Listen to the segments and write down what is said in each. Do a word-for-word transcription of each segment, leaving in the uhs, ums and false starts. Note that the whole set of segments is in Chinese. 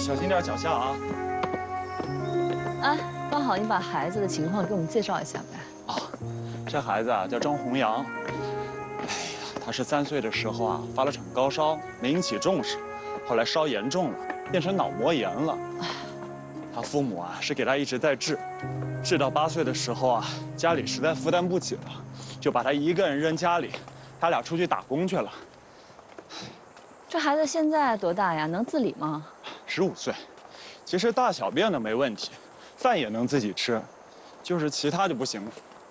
小心点脚下啊！ 哎，刚好你把孩子的情况给我们介绍一下呗。 啊，这孩子啊叫张弘洋。哎呀，他是三岁的时候啊发了场高烧，没引起重视，后来烧严重了，变成脑膜炎了。他父母啊是给他一直在治，治到八岁的时候啊，家里实在负担不起了，就把他一个人扔家里，他俩出去打工去了。 这孩子现在多大呀？能自理吗？ 十五岁，其实大小便的没问题，饭也能自己吃，就是其他就不行了。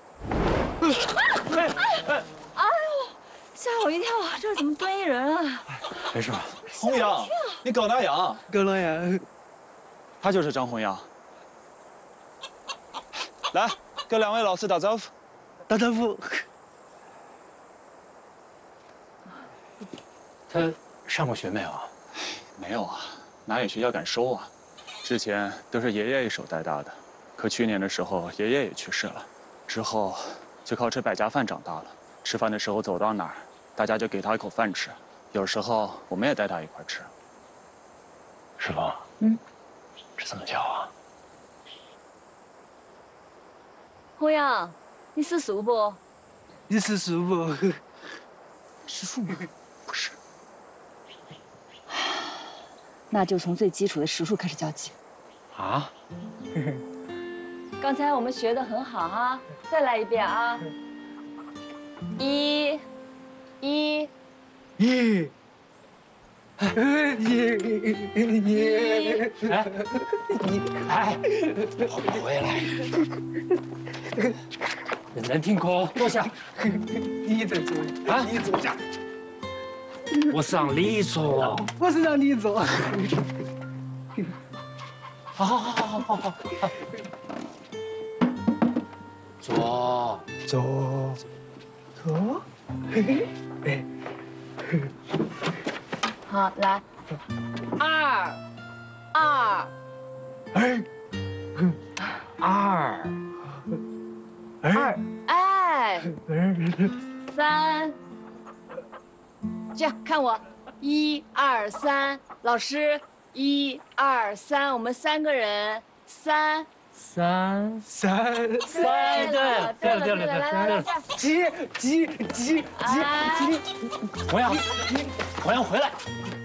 哎哎哎呦，吓我一跳！这怎么蹲一人啊？ 没事吧？弘洋，你搞哪样？ 搞哪样？ 他就是张弘洋。来，跟两位老师打招呼。 打招呼。 他上过学没有啊？ 没有啊，哪有学校敢收啊？之前都是爷爷一手带大的，可去年的时候爷爷也去世了，之后就靠吃百家饭长大了。吃饭的时候走到哪儿，大家就给他一口饭吃，有时候我们也带他一块吃。 师傅， 嗯， 这怎么教啊？ 弘洋，你识数不？ 你识数不？ 识数吗？ 不是。 那就从最基础的识数开始教起。 啊？ 刚才我们学得很好啊，再来一遍啊！一，一， 一，一，一， 哎，你哎，回来，认真听课，坐下。 你在坐啊， 你坐下。 我是让你坐。 我是让你坐。 好好好好好好好。坐坐坐。哎。 好，来，二，二， 二， 二二， 哎， 二， 三，这样看我，一二三，老师，一二三，我们三个人，三， 三三， 三，对了对了对了对了对了， 几几几几几， 弘洋，弘洋回来。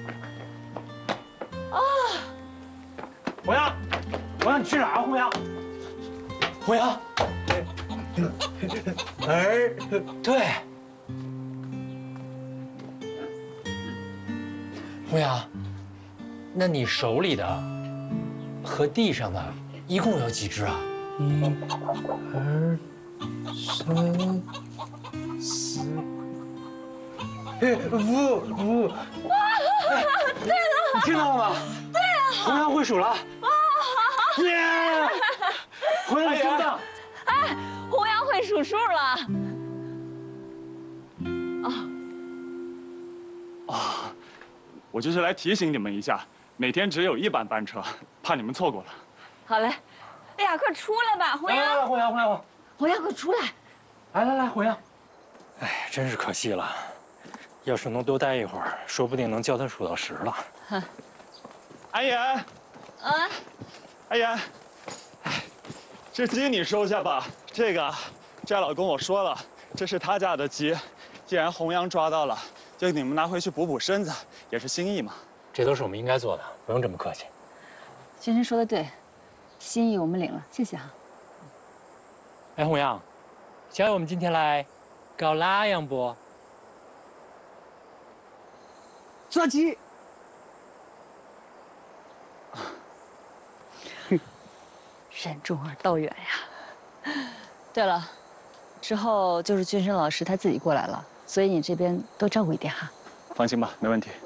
啊， 弘洋，弘洋你去哪儿啊？弘洋，弘洋， 二， 对。弘洋，那你手里的和地上的一共有几只啊？ 一，二，三，四，哎，五五。 哎，对了，你听到了吗？对了，弘洋会数了。啊！耶！弘洋听到。 哎，弘洋会数数了。啊啊，我就是来提醒你们一下，每天只有一班班车，怕你们错过了。 好嘞，哎呀，快出来吧，弘来来来， 洋， 弘洋，弘洋， 弘洋，快出来！ 来来来，弘洋。哎，真是可惜了，要是能多待一会儿，说不定能教他数到十了。 安言， 啊， 安言，哎，这鸡你收下吧。这个寨老跟我说了，这是他家的鸡，既然弘洋抓到了，就你们拿回去补补身子，也是心意嘛。 这都是我们应该做的，不用这么客气。 君君说的对，心意我们领了，谢谢哈。 哎，弘洋，小友我们今天来搞哪样不？ 抓鸡。 任重而道远呀。对了，之后就是君生老师他自己过来了，所以你这边多照顾一点哈。 放心吧，没问题。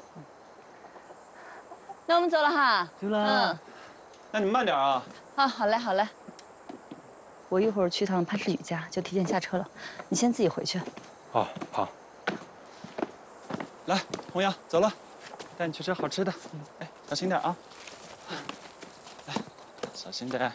那我们走了哈。 走了。 嗯。 那你们慢点啊。 啊，好嘞，好嘞。我一会儿去趟潘世宇家，就提前下车了。你先自己回去。 哦，好。 来，弘洋，走了，带你去吃好吃的。哎，小心点啊。来，小心点。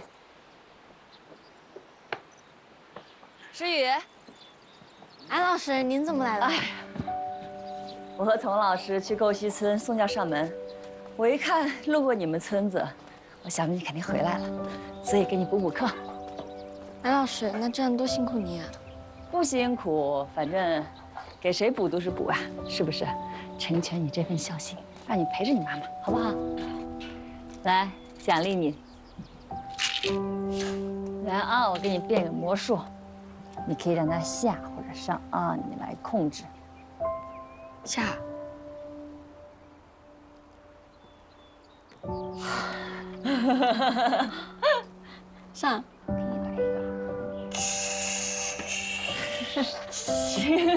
诗雨， 安老师，您怎么来了？ 哎，我和丛老师去沟西村送教上门， 我一看路过你们村子，我想着你肯定回来了，所以给你补补课。 安老师，那这样多辛苦你啊！ 不辛苦，反正给谁补都是补啊，是不是？成全你这份孝心，让你陪着你妈妈，好不好？来，奖励你。来啊，我给你变个魔术，你可以让它下或者上啊，你来控制。 下。上。